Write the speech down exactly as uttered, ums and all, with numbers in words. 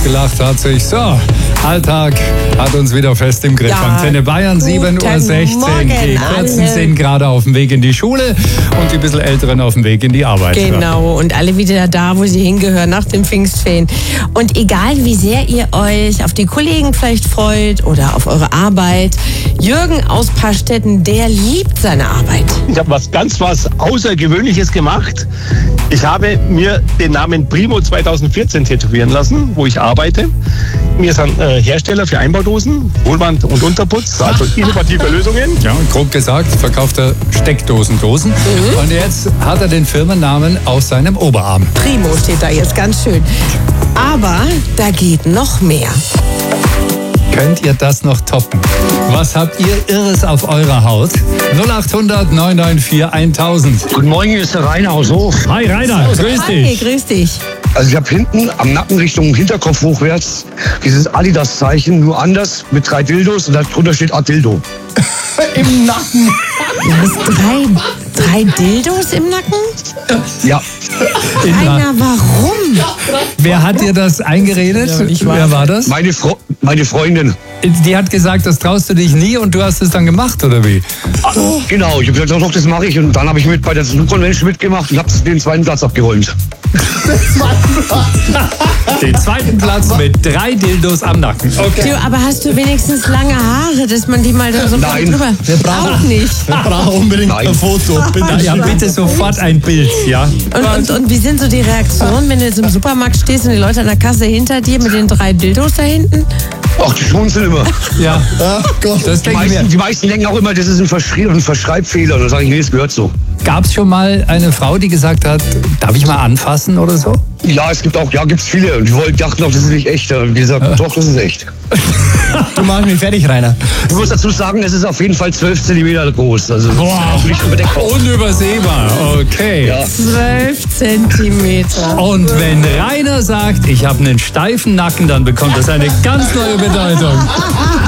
ausgelacht hat sich. So, Alltag hat uns wieder fest im Griff. Ja, Antenne Bayern, sieben Uhr sechzehn. Die Kurzen sind gerade auf dem Weg in die Schule und die bisschen Älteren auf dem Weg in die Arbeit. Genau, und alle wieder da, wo sie hingehören, nach dem Pfingstferien. Und egal, wie sehr ihr euch auf die Kollegen vielleicht freut oder auf eure Arbeit, Jürgen aus Paarstetten, der liebt seine Arbeit. Ich habe was ganz was Außergewöhnliches gemacht. Ich habe mir den Namen Primo zweitausendvierzehn tätowieren lassen, wo ich arbeite. Wir sind äh, Hersteller für Einbaudosen, Hohlwand und Unterputz, also innovative Lösungen. Ja, grob gesagt, verkauft er Steckdosendosen. Mhm. Und jetzt hat er den Firmennamen auf seinem Oberarm. Primo steht da jetzt ganz schön. Aber da geht noch mehr. Könnt ihr das noch toppen? Was habt ihr Irres auf eurer Haut? null acht hundert neun neun vier tausend. Guten Morgen, hier ist der Rainer aus Hof. Hi Rainer, grüß Hi, dich. grüß dich. Also ich habe hinten am Nacken Richtung Hinterkopf hochwärts dieses Adidas-Zeichen, nur anders, mit drei Dildos und darunter steht Adildo. Im Nacken. Du hast drei, drei Dildos im Nacken? Ja. Rainer, warum? Wer hat dir das eingeredet? Wer war das? Meine, Fro meine Freundin. Die hat gesagt, das traust du dich nie und du hast es dann gemacht, oder wie? Genau, ich habe gesagt, doch, das mache ich. Und dann habe ich mit bei der Zoom-Convention mitgemacht und habe den zweiten Platz abgeräumt. Den zweiten Platz mit drei Dildos am Nacken. Okay. Du, aber hast du wenigstens lange Haare, dass man die mal da so Nein. drüber... Wir brauchen- Auch nicht. Wir brauchen unbedingt Nein. ein Foto. Bitte. Ja, bitte sofort ein Bild, ja? Und, und, und wie sind so die Reaktionen, wenn du jetzt im Supermarkt stehst und die Leute an der Kasse hinter dir mit den drei Dildos da hinten? Ach, die schmunzeln immer. Ja, Ach Gott. das Die denke ich mir. meisten, die meisten denken auch immer, das ist ein, Verschrie ein Verschreibfehler. Da sage ich, nee, das gehört so. Gab es schon mal eine Frau, die gesagt hat, darf ich mal anfassen oder so? Ja, es gibt auch, ja, gibt's viele. Und die wollten, dachten auch, das ist nicht echt. Und die sagen, doch, das ist echt. Du machst mich fertig, Rainer. Ich muss dazu sagen, es ist auf jeden Fall zwölf Zentimeter groß. Also Boah, das ist nicht überdeckbar. unübersehbar. Okay. Ja. Zwölf Zentimeter. Und wenn Rainer sagt, ich habe einen steifen Nacken, dann bekommt das eine ganz neue Bedeutung.